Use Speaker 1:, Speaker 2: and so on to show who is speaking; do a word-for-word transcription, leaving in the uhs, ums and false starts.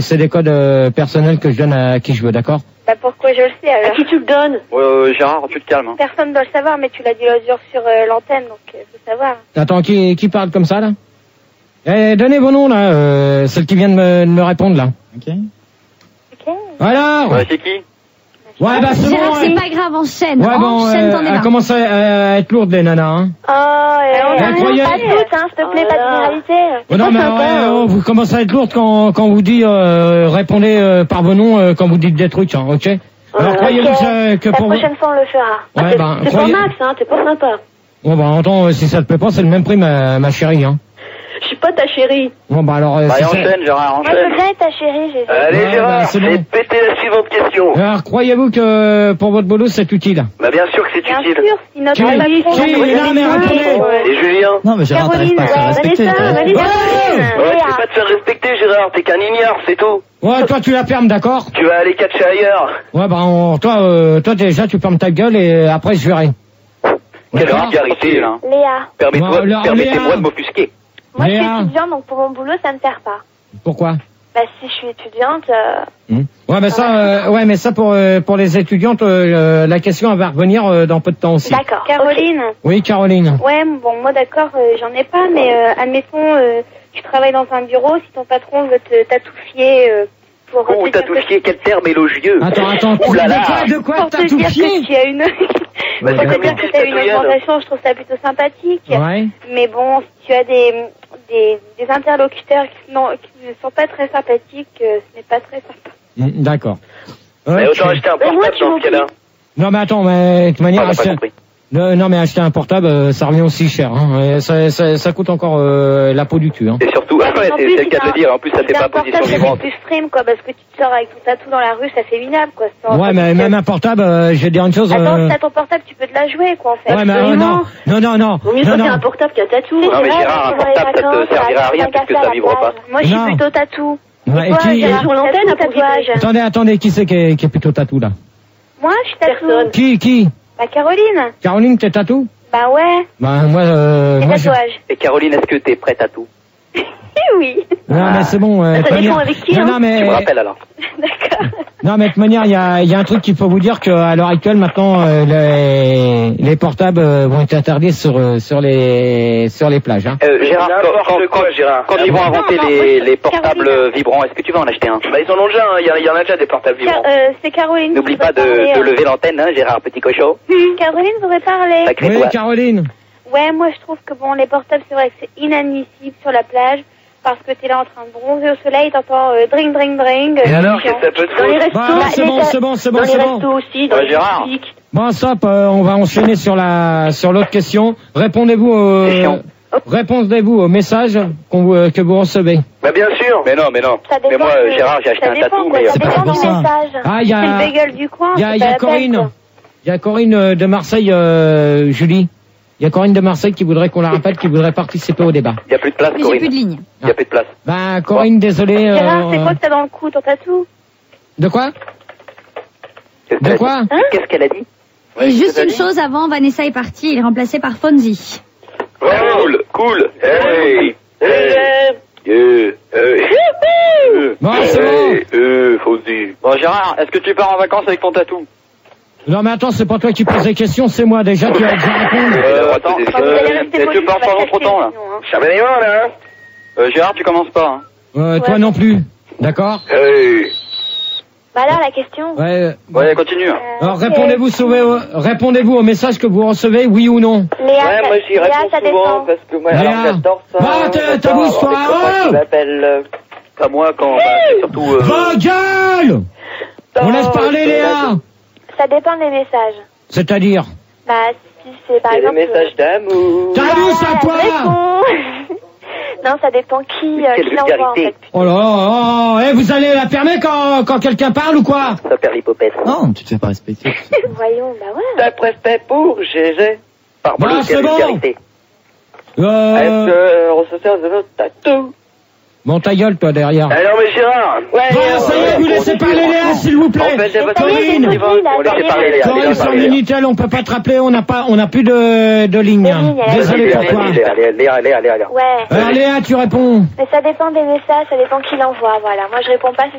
Speaker 1: C'est des codes euh, personnels que je donne à qui je veux, d'accord?
Speaker 2: Bah pourquoi je le sais alors?
Speaker 3: À qui tu le donnes?
Speaker 4: Euh, Gérard, tu te calmes. Hein.
Speaker 2: Personne ne doit le savoir, mais tu l'as dit l'autre jour sur euh, l'antenne, donc il euh, faut savoir.
Speaker 1: Attends, qui, qui parle comme ça, là? Eh, donnez vos noms, là, euh, celle qui vient de me, de me répondre, là.
Speaker 5: Ok.
Speaker 2: Ok.
Speaker 1: Alors?
Speaker 4: Ouais, c'est qui?
Speaker 1: Ouais, bah c'est
Speaker 6: Gérard,
Speaker 1: bon.
Speaker 6: c'est
Speaker 1: ouais.
Speaker 6: pas grave, enchaîne.
Speaker 1: Ouais, bon,
Speaker 6: enchaîne,
Speaker 1: euh,
Speaker 6: t'en es
Speaker 1: elle
Speaker 6: là.
Speaker 1: commence à, à être lourde, les nanas, hein.
Speaker 2: Oh, euh,
Speaker 1: Elle croyait-
Speaker 2: pas toutes, hein, s'il te plaît,
Speaker 3: Oh
Speaker 2: pas
Speaker 3: là.
Speaker 2: de généralité.
Speaker 1: Oh, non, mais ouais, oh, vous commencez à être lourde quand, quand vous dites, euh, répondez euh, par vos noms euh, quand vous dites des trucs, hein, ok? Alors,
Speaker 2: Ok.
Speaker 1: croyez-vous que, que
Speaker 2: La
Speaker 1: pour vous...
Speaker 2: prochaine fois, on le fera.
Speaker 1: Ouais, bah,
Speaker 3: C'est pas
Speaker 1: croyez...
Speaker 3: Max, hein, t'es pas sympa.
Speaker 1: Bon, bah, attends, si ça te plaît pas, c'est le même prix, ma, ma chérie, hein.
Speaker 3: Je suis pas ta chérie.
Speaker 1: Bon, bah, alors... Euh,
Speaker 4: Bah,
Speaker 1: si ça-
Speaker 4: enchaîne, Gérard,
Speaker 2: Moi, je veux
Speaker 4: enchaîne.
Speaker 2: bien être ta chérie, Jésus.
Speaker 4: Allez,
Speaker 1: Ouais,
Speaker 4: Gérard,
Speaker 1: bah, c'est
Speaker 4: je
Speaker 1: bon.
Speaker 4: vais te péter la suivante question.
Speaker 1: Alors, croyez-vous que pour votre boulot, c'est utile?
Speaker 4: Bah, bien sûr que c'est
Speaker 2: Bien
Speaker 4: utile.
Speaker 2: sûr, si notre
Speaker 1: Qui-
Speaker 2: patron...
Speaker 1: qui- non, mais répondez.
Speaker 4: Et Julien?
Speaker 5: Non, mais Gérard, t'arrives
Speaker 2: Caroline,
Speaker 5: pas à te faire
Speaker 2: ouais,
Speaker 5: respecter.
Speaker 2: Vanessa,
Speaker 5: t'arrives
Speaker 2: Vanessa,
Speaker 5: pas.
Speaker 1: Ouais.
Speaker 4: Ouais, tu peux pas te faire respecter, Gérard, t'es qu'un ignare, c'est tout.
Speaker 1: Ouais, toi, tu la fermes, d'accord?
Speaker 4: Tu vas aller catcher ailleurs.
Speaker 1: Ouais, bah, on- toi, euh, toi, déjà, tu fermes ta gueule et après, je verrai.
Speaker 4: Quelle
Speaker 1: D'accord.
Speaker 4: vulgarité, là.
Speaker 2: Léa,
Speaker 4: Permets-toi,
Speaker 1: Bon, alors,
Speaker 4: permettez-moi
Speaker 1: Léa.
Speaker 4: de m'offusquer.
Speaker 2: moi, je suis
Speaker 1: Léa.
Speaker 2: étudiante, donc pour mon boulot, ça me sert pas.
Speaker 1: Pourquoi?
Speaker 2: Bah, si je suis étudiante... Euh...
Speaker 1: Hmm. Ouais, mais ça, euh, ouais, mais ça pour euh, pour les étudiantes, euh, la question elle va revenir euh, dans peu de temps aussi.
Speaker 2: D'accord. Caroline?
Speaker 1: Oui, Caroline.
Speaker 2: Ouais, bon, moi, d'accord, euh, j'en ai pas, mais euh, admettons, euh, tu travailles dans un bureau, si ton patron veut te tatoufier euh, pour...
Speaker 4: Oh,
Speaker 2: te dire que-
Speaker 4: tatoufier, quel terme élogieux.
Speaker 1: Attends, attends.
Speaker 4: Ouh là
Speaker 1: de
Speaker 4: là.
Speaker 1: quoi, de quoi
Speaker 2: Pour
Speaker 1: t'as
Speaker 2: te
Speaker 1: tout
Speaker 2: dire
Speaker 1: pied?
Speaker 2: que tu as une...
Speaker 4: Bah,
Speaker 2: pour
Speaker 4: c'est
Speaker 2: te
Speaker 4: comme
Speaker 2: dire
Speaker 4: une
Speaker 2: que
Speaker 4: petite
Speaker 2: tu as une
Speaker 4: tatouilleuse.
Speaker 2: augmentation, je trouve ça plutôt sympathique.
Speaker 1: Ouais.
Speaker 2: Mais bon, si tu as des, des, des interlocuteurs qui, n'ont- qui ne sont pas très sympathiques, euh, ce n'est pas très sympa.
Speaker 1: Hmm, d'accord.
Speaker 4: Mais
Speaker 1: Ok.
Speaker 4: autant acheter un
Speaker 3: Mais moi,
Speaker 4: portable
Speaker 3: tu
Speaker 4: dans
Speaker 3: m'en
Speaker 4: ce cas-là.
Speaker 1: Non, mais attends, mais de toute manière,
Speaker 4: Ah, j'ai pas
Speaker 1: acheter...
Speaker 4: compris.
Speaker 1: non, non, mais acheter un portable, euh, ça revient aussi cher. Hein. Et Ça, ça, ça coûte encore euh, la peau du cul. Hein.
Speaker 4: Et surtout, ouais,
Speaker 2: En
Speaker 4: c'est
Speaker 2: plus,
Speaker 4: c'est le cas de
Speaker 2: si
Speaker 4: le dire, en plus ça
Speaker 2: si
Speaker 4: fait
Speaker 2: t'as
Speaker 4: pas
Speaker 2: un
Speaker 4: position
Speaker 2: portable, ça
Speaker 4: vivante.
Speaker 2: fait plus frime, quoi, parce que tu te sors avec ton tatou dans la rue, ça fait minable, quoi. Sans-
Speaker 1: Ouais, mais même un portable, euh, je vais dire une chose.
Speaker 2: Attends,
Speaker 1: euh,
Speaker 2: si t'as ton portable, tu peux te la jouer, quoi, en fait.
Speaker 1: Ouais, mais euh, non, non, non, non,
Speaker 3: Vaut mieux
Speaker 1: non,
Speaker 3: sortir
Speaker 1: non.
Speaker 3: un portable qu'un tatou.
Speaker 2: C'est
Speaker 4: Non, mais
Speaker 2: vrai,
Speaker 4: Gérard, un
Speaker 2: pendant les
Speaker 4: portable, ça te
Speaker 2: vacances,
Speaker 4: servira à rien
Speaker 2: un
Speaker 4: puisque
Speaker 2: café
Speaker 4: ça
Speaker 2: à la
Speaker 4: vivra
Speaker 2: plage.
Speaker 4: pas.
Speaker 2: Moi, je suis
Speaker 1: Non.
Speaker 2: plutôt tatou.
Speaker 1: Ouais,
Speaker 2: Et
Speaker 1: et
Speaker 2: toi,
Speaker 1: qui-
Speaker 2: Gérard,
Speaker 3: Sur l'antenne,
Speaker 2: t'as
Speaker 3: à
Speaker 2: tout tatouage.
Speaker 1: Attendez, attendez, qui c'est qui est, qui est plutôt tatou là?
Speaker 2: Moi, je suis tatou.
Speaker 3: Personne.
Speaker 1: Qui, qui?
Speaker 2: Bah, Caroline.
Speaker 1: Caroline, t'es tatou?
Speaker 2: Bah ouais,
Speaker 1: Bah moi, euh,
Speaker 2: les
Speaker 1: moi je...
Speaker 2: tatouages.
Speaker 4: Et Caroline, est-ce que t'es prête à tout?
Speaker 2: Oui.
Speaker 1: Non, mais c'est bon. Euh,
Speaker 3: Ça
Speaker 1: de toute
Speaker 3: dépend
Speaker 1: manière-
Speaker 3: avec qui,
Speaker 1: non,
Speaker 3: hein.
Speaker 1: non, mais
Speaker 4: Tu me rappelles alors.
Speaker 2: D'accord.
Speaker 1: non, mais de toute manière, il y a, il y a un truc qu'il faut vous dire qu'à l'heure actuelle, maintenant, euh, les, les portables euh, vont être interdits sur euh, sur les sur les plages. Hein.
Speaker 4: Euh, Gérard, quand,
Speaker 7: N'importe
Speaker 4: quand,
Speaker 7: quoi,
Speaker 4: quand-
Speaker 7: Gérard.
Speaker 4: quand ils vont inventer
Speaker 2: Non, non,
Speaker 4: les,
Speaker 2: moi,
Speaker 4: les
Speaker 2: je-
Speaker 4: portables
Speaker 2: Caroline.
Speaker 4: vibrants, est-ce que tu vas en acheter un?
Speaker 7: Bah, ils en ont déjà, hein. il y, en- il y en a déjà des portables vibrants.
Speaker 2: Car- euh, c'est Caroline.
Speaker 4: N'oublie
Speaker 2: qui
Speaker 4: pas
Speaker 2: voudrait
Speaker 4: de,
Speaker 2: parler,
Speaker 4: de
Speaker 2: euh.
Speaker 4: lever l'antenne, hein, Gérard, petit cochon.
Speaker 2: Caroline voudrait parler.
Speaker 4: Sacré
Speaker 1: Oui,
Speaker 4: toi.
Speaker 1: Caroline.
Speaker 2: Ouais, moi je trouve que bon, les portables, c'est vrai que c'est inadmissible sur la plage parce que t'es là en train de bronzer au soleil, t'entends euh, drink, drink, drink.
Speaker 7: Et
Speaker 2: euh,
Speaker 7: alors,
Speaker 2: chiant.
Speaker 7: qu'est-ce que ça peut te
Speaker 3: Dans les
Speaker 7: foutre?
Speaker 3: restos,
Speaker 1: Bah, c'est
Speaker 2: les
Speaker 1: bon,
Speaker 2: ta-
Speaker 1: c'est bon, c'est bon,
Speaker 3: dans les
Speaker 1: c'est
Speaker 3: restos
Speaker 1: bon.
Speaker 3: aussi, dans
Speaker 4: Ouais,
Speaker 3: les
Speaker 4: Gérard.
Speaker 3: musiques.
Speaker 1: Bon, stop, euh, on va enchaîner sur la sur l'autre question. Répondez-vous au
Speaker 4: C'est chiant.
Speaker 1: répondez-vous au message qu'on vous- que vous recevez.
Speaker 7: Bah, bien sûr.
Speaker 4: Mais non, mais non.
Speaker 2: Ça dépend
Speaker 4: Mais moi,
Speaker 2: de-
Speaker 4: Gérard, j'ai acheté
Speaker 2: ça
Speaker 4: un
Speaker 2: dépend,
Speaker 4: tatou,
Speaker 2: quoi,
Speaker 4: mais...
Speaker 2: ça
Speaker 5: C'est pas
Speaker 2: dépend
Speaker 5: pour
Speaker 2: du
Speaker 5: ça.
Speaker 2: message.
Speaker 1: Ah, il y a-
Speaker 2: C'est le bagel du coin.
Speaker 1: Il y a,
Speaker 2: c'est
Speaker 1: il y
Speaker 2: pas
Speaker 1: a
Speaker 2: la peine,
Speaker 1: Corinne.
Speaker 2: quoi.
Speaker 1: Il y a Corinne euh, de Marseille, euh, Julie. Il y a Corinne de Marseille qui voudrait qu'on la rappelle, qui voudrait participer au débat.
Speaker 4: Il y a plus de place,
Speaker 6: Mais j'ai plus de
Speaker 4: Corinne.
Speaker 6: ligne.
Speaker 4: Il y a plus de place.
Speaker 1: Ben, Corinne, désolé. euh,
Speaker 2: Gérard, c'est quoi que t'as dans le cou, ton tatou?
Speaker 1: De quoi?
Speaker 4: Qu'est-ce
Speaker 1: De
Speaker 4: qu'elle a
Speaker 1: quoi?
Speaker 4: dit Qu'est-ce qu'elle a dit?
Speaker 6: Et juste une chose avant, Vanessa est partie, il est remplacé par Fonzie.
Speaker 4: Cool, cool. Hey, hey. Euh, hey. Euh,
Speaker 1: Bon, c'est bon.
Speaker 4: hey, euh, faut se dire. Bon, Gérard, est-ce que tu pars en vacances avec ton tatou?
Speaker 1: Non, mais attends, c'est pas toi qui poses les questions, c'est moi déjà qui a déjà répondu.
Speaker 4: Euh, attends,
Speaker 2: Enfin, vous allez
Speaker 4: euh,
Speaker 2: rester
Speaker 4: tu
Speaker 2: poli,
Speaker 4: parles
Speaker 2: ça va
Speaker 4: pas trop
Speaker 2: casser,
Speaker 4: temps, là.
Speaker 2: sinon, hein.
Speaker 7: Chabellement, là, hein.
Speaker 4: Euh, Gérard, tu commences pas, hein.
Speaker 1: Euh, toi
Speaker 2: Ouais.
Speaker 1: non plus. D'accord?
Speaker 7: Hey.
Speaker 2: Bah alors, la question.
Speaker 1: Ouais.
Speaker 4: Ouais, continue.
Speaker 2: Euh,
Speaker 1: Alors,
Speaker 2: ok.
Speaker 1: répondez-vous, sauvez- euh, répondez-vous au message que vous recevez, oui ou non?
Speaker 2: Léa,
Speaker 8: Ouais,
Speaker 2: ça-
Speaker 8: moi j'y
Speaker 2: Léa,
Speaker 8: réponds
Speaker 2: ça
Speaker 8: souvent
Speaker 2: dépend.
Speaker 8: parce que moi
Speaker 1: Léa.
Speaker 8: alors j'adore ça.
Speaker 1: Va, t'as-
Speaker 8: j'adore
Speaker 1: t'as
Speaker 8: avoir
Speaker 1: boussoir,
Speaker 8: des copains
Speaker 1: oh
Speaker 8: qui m'appellent. euh,
Speaker 4: Pas moi quand, bah, c'est surtout... Euh...
Speaker 1: Va gueule! On laisse parler Léa!
Speaker 2: Ça dépend des messages.
Speaker 1: C'est-à-dire?
Speaker 2: Bah, si c'est par
Speaker 8: C'est des
Speaker 2: exemple...
Speaker 8: messages d'amour.
Speaker 1: T'as vu ça, toi?
Speaker 2: Réponds. Non, ça dépend qui, euh,
Speaker 4: Quelle
Speaker 2: qui l'envoie, en
Speaker 4: vulgarité.
Speaker 2: fait.
Speaker 1: Oh là, oh, oh, eh, vous allez la fermer quand, quand quelqu'un parle ou quoi?
Speaker 4: Ça perd l'hypopète.
Speaker 5: Non, tu te fais pas respecter.
Speaker 2: Voyons, bah ouais.
Speaker 8: D'après c'était pour G G.
Speaker 4: Parbleu,
Speaker 1: Bah,
Speaker 4: quelle
Speaker 1: c'est bon.
Speaker 4: vulgarité.
Speaker 8: Est-ce
Speaker 1: Euh...
Speaker 8: que ressortir de notre tatou?
Speaker 1: Bon, ta gueule, toi, derrière.
Speaker 7: Ah non, mais Gérard.
Speaker 8: Ouais.
Speaker 1: Bon, ça y est, vous laissez parler Léa, s'il vous plaît.
Speaker 8: En fait, j'ai
Speaker 2: Mais
Speaker 8: votre
Speaker 2: ça y est, j'ai
Speaker 1: Corinne.
Speaker 2: compris, là,
Speaker 4: On
Speaker 2: ça y
Speaker 4: laisse
Speaker 2: est,
Speaker 4: parler,
Speaker 2: j'ai
Speaker 4: Léa.
Speaker 2: compris.
Speaker 1: Corinne, sur Minitel, on peut pas te rappeler, on n'a pas, on n'a plus de, de ligne.
Speaker 2: De ligne, elle a
Speaker 1: Désolé
Speaker 2: dit.
Speaker 1: pour toi.
Speaker 4: Léa, Léa, Léa, Léa, Léa, Léa.
Speaker 2: Ouais.
Speaker 1: Alors Léa, tu réponds.
Speaker 2: Mais ça dépend des messages, ça dépend qui l'envoie, voilà. Moi, je réponds pas, c'est